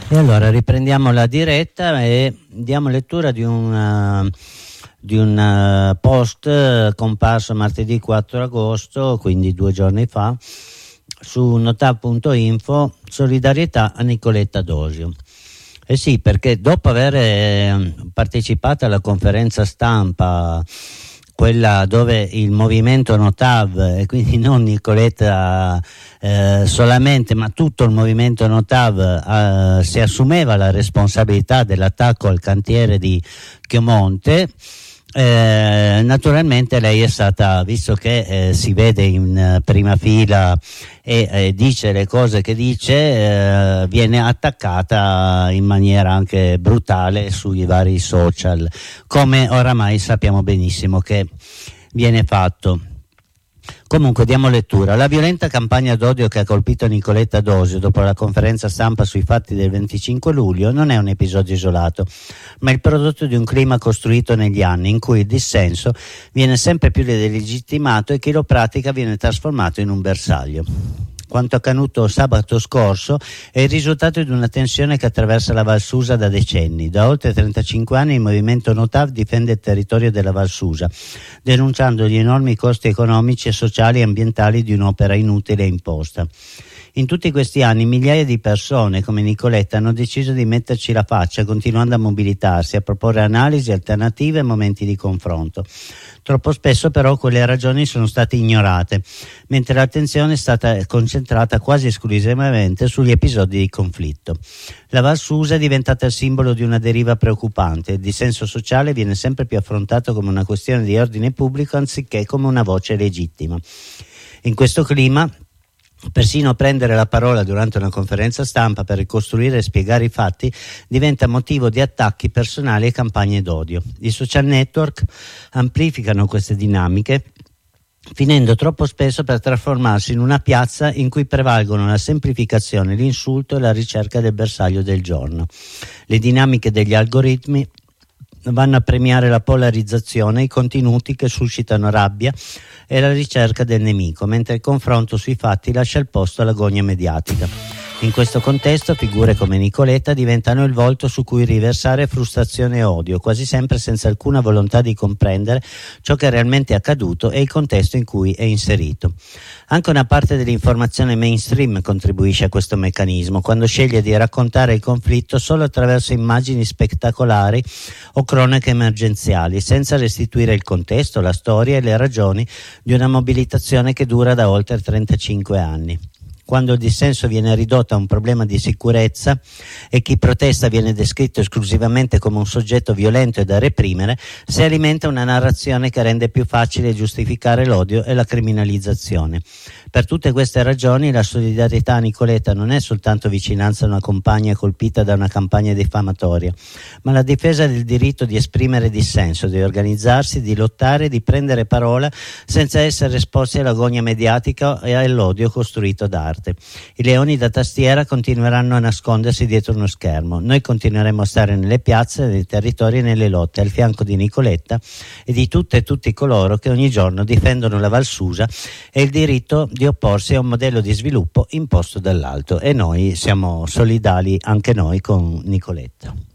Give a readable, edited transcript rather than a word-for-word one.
E allora riprendiamo la diretta e diamo lettura di un post comparso martedì 4 agosto, quindi 2 giorni fa, su notav.info, solidarietà a Nicoletta Dosio. Eh sì, perché dopo aver partecipato alla conferenza stampa, quella dove il movimento Notav, e quindi non Nicoletta solamente, ma tutto il movimento Notav si assumeva la responsabilità dell'attacco al cantiere di Chiomonte, naturalmente lei è stata, visto che si vede in prima fila e dice le cose che dice, viene attaccata in maniera anche brutale sui vari social, come oramai sappiamo benissimo che viene fatto. Comunque diamo lettura. La violenta campagna d'odio che ha colpito Nicoletta Dosio dopo la conferenza stampa sui fatti del 25 luglio non è un episodio isolato, ma il prodotto di un clima costruito negli anni in cui il dissenso viene sempre più delegittimato e chi lo pratica viene trasformato in un bersaglio. Quanto accaduto sabato scorso è il risultato di una tensione che attraversa la Val Susa da decenni. Da oltre 35 anni il movimento Notav difende il territorio della Val Susa, denunciando gli enormi costi economici e sociali e ambientali di un'opera inutile e imposta. In tutti questi anni migliaia di persone come Nicoletta hanno deciso di metterci la faccia, continuando a mobilitarsi, a proporre analisi alternative e momenti di confronto. Troppo spesso però quelle ragioni sono state ignorate, mentre l'attenzione è stata concentrata quasi esclusivamente sugli episodi di conflitto. La Val Susa è diventata il simbolo di una deriva preoccupante. Il dissenso sociale viene sempre più affrontato come una questione di ordine pubblico anziché come una voce legittima. In questo clima, persino prendere la parola durante una conferenza stampa per ricostruire e spiegare i fatti diventa motivo di attacchi personali e campagne d'odio. I social network amplificano queste dinamiche, finendo troppo spesso per trasformarsi in una piazza in cui prevalgono la semplificazione, l'insulto e la ricerca del bersaglio del giorno. Le dinamiche degli algoritmi vanno a premiare la polarizzazione, i contenuti che suscitano rabbia e la ricerca del nemico, mentre il confronto sui fatti lascia il posto alla gogna mediatica. In questo contesto figure come Nicoletta diventano il volto su cui riversare frustrazione e odio, quasi sempre senza alcuna volontà di comprendere ciò che è realmente accaduto e il contesto in cui è inserito. Anche una parte dell'informazione mainstream contribuisce a questo meccanismo, quando sceglie di raccontare il conflitto solo attraverso immagini spettacolari o cronache emergenziali, senza restituire il contesto, la storia e le ragioni di una mobilitazione che dura da oltre 35 anni. Quando il dissenso viene ridotto a un problema di sicurezza e chi protesta viene descritto esclusivamente come un soggetto violento e da reprimere, si alimenta una narrazione che rende più facile giustificare l'odio e la criminalizzazione. Per tutte queste ragioni la solidarietà a Nicoletta non è soltanto vicinanza a una compagna colpita da una campagna diffamatoria, ma la difesa del diritto di esprimere dissenso, di organizzarsi, di lottare, di prendere parola senza essere esposti alla gogna mediatica e all'odio costruito da arte. I leoni da tastiera continueranno a nascondersi dietro uno schermo. Noi continueremo a stare nelle piazze, nei territori e nelle lotte al fianco di Nicoletta e di tutte e tutti coloro che ogni giorno difendono la Val Susa e il diritto di opporsi a un modello di sviluppo imposto dall'alto, e noi siamo solidali anche noi con Nicoletta.